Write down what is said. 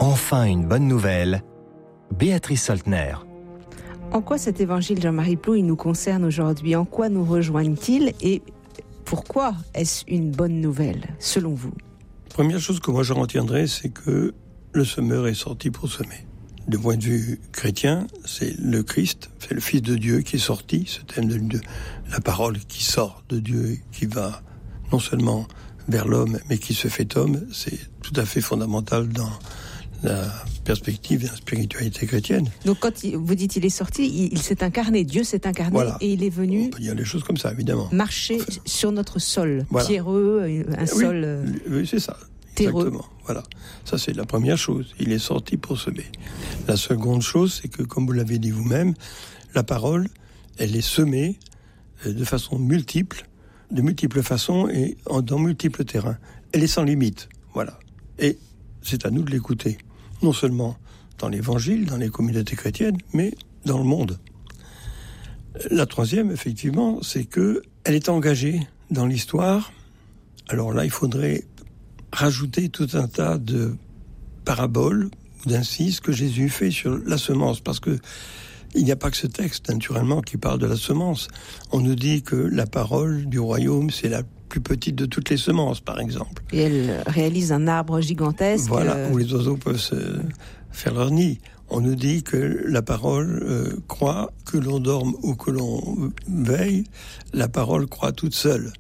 Enfin une bonne nouvelle, Béatrice Soltner. En quoi cet évangile, Jean-Marie Plou, il nous concerne aujourd'hui? En quoi nous rejoignent-ils et pourquoi est-ce une bonne nouvelle, selon vous? Première chose que moi je retiendrai, c'est que le semeur est sorti pour semer. Du point de vue chrétien, c'est le Christ, c'est le Fils de Dieu qui est sorti, ce thème de la parole qui sort de Dieu, qui va non seulement vers l'homme, mais qui se fait homme, c'est tout à fait fondamental dans la perspective et la spiritualité chrétienne. Donc quand vous dites il est sorti, il s'est incarné, Dieu s'est incarné, voilà. Et il est venu... On peut dire les choses comme ça, évidemment. Marcher sur notre sol, voilà. Pierreux, un sol... Oui, c'est ça. Terreux. Exactement, voilà. Ça, c'est la première chose. Il est sorti pour semer. La seconde chose, c'est que, comme vous l'avez dit vous-même, la parole, elle est semée de façon multiple, de multiples façons et dans multiples terrains. Elle est sans limite, voilà. Et c'est à nous de l'écouter. Non seulement dans l'Évangile, dans les communautés chrétiennes, mais dans le monde. La troisième, effectivement, c'est que elle est engagée dans l'histoire. Alors là, il faudrait rajouter tout un tas de paraboles ou d'incises que Jésus fait sur la semence, parce que il n'y a pas que ce texte, naturellement, qui parle de la semence. On nous dit que la parole du royaume, c'est la plus petite de toutes les semences, par exemple. Et elle réalise un arbre gigantesque. Voilà, où les oiseaux peuvent se faire leur nid. On nous dit que la parole croît, que l'on dorme ou que l'on veille, la parole croît toute seule.